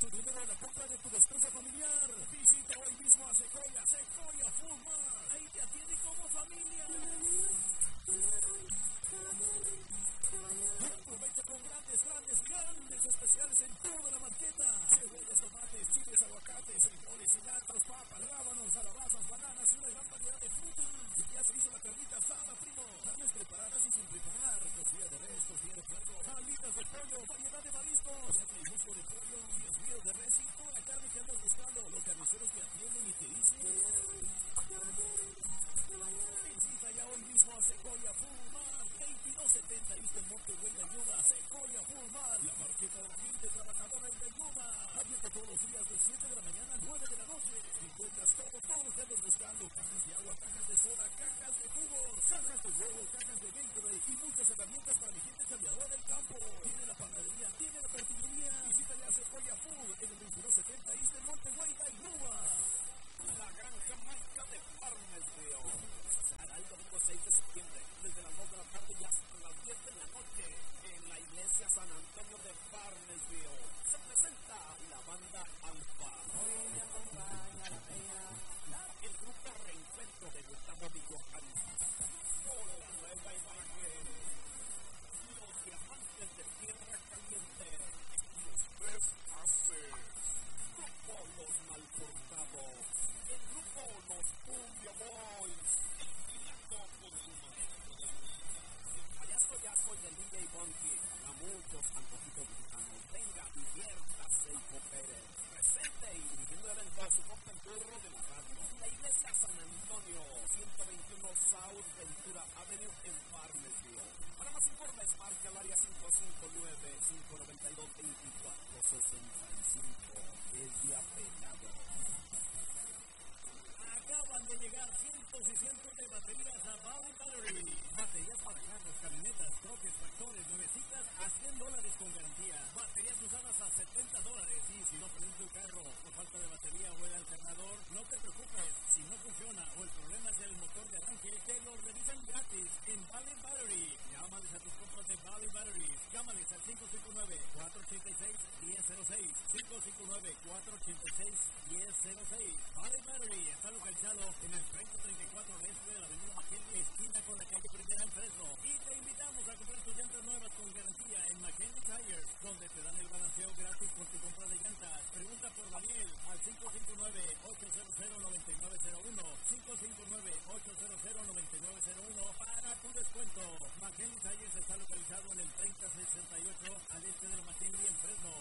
tu dinero en la compra de tu despensa familiar. Visita hoy mismo a Sequoia Food Mart. Ahí te atiende como familia. Aprovecha con grandes especiales en toda la marqueta. Cebollas, tomates, chiles, aguacates, frijoles, cilantros, papas, rábanos, calabazas, bananas y una gran variedad de frutas. Y ya se hizo la carnita asada, primo. Carnes preparadas y sin preparar. Costilla de res, costilla de cerdo, alitas de pollo, variedad de mariscos, muslo de pollo, desvío de res y toda la carne que andas buscando. Los carniceros te atienden y te dicen... Visita ya hoy mismo a Sequoia Food Mart, 2270 East Monterrey, Ayuda, Sequoia Food Mart, la marqueta de la gente trabajadora en Ayuda. Abierto todos los días de 7 de la mañana a 9 de la noche. Encuentras todo lo que andas buscando: cajas de agua, cajas de soda, cajas de jugo, cajas de huevo, cajas de Gatorade y muchas herramientas para mi gente cambiadora del campo. Tiene la panadería, tiene la tortillería. Visita ya Sequoia Food en el 2270 East Monterrey, Ayuda. La granja mágica de Farmersville. Hará el domingo 6 de septiembre, desde las 2 de la tarde y hasta las 10 de la noche, en la iglesia San Antonio de Farmersville. Se presenta la banda Alfa. El grupo Reencuentro de Gustavo Villojan. Con la nueva imagen. Los diamantes de Tierra Caliente. Los tres haces. Grupo Los Malportados. El grupo Los Cumbia Boys. El Pilato con su maestro de música. El payaso ya soy del DJ Bunky. A muchos antojitos mexicanos. Venga, diviértase y coopere. Presente y dirigiendo el evento a su compenturro de la radio. La iglesia San Antonio, 121 South Ventura Avenue en Farmersville. Para más informes, marca al área 559-592-2465. Es día pegado. Acaban de llegar cientos y cientos de baterías a Valley Battery. Baterías para carros, camionetas, troques, tractores, nuevecitas a $100 con garantía. Baterías usadas a $70. Y si no prende tu carro por falta de batería o el alternador, no te preocupes. Si no funciona o el problema es el motor de arranque, te lo revisan gratis en Valley Battery. Llámales a tus compras de Valley Battery. Llámales al 559-486-1006. 559-486-1006. Valley Battery está localizado en el 3034 este de la avenida McKinley, esquina con la calle Primera en Fresno. Y te invitamos a comprar tus llantas nuevas con garantía en McKinley Tires, donde te dan el balanceo gratis por tu compra de llantas. Pregunta por Daniel al 559-800-9901. 559-800-9901 para tu descuento. McKinley Tires está localizado en el 3068 al este de la McKinley en Fresno.